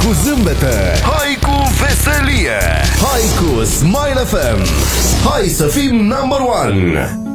cu zâmbete, hai cu veselie, hai cu Smile FM. Hai să fim number one.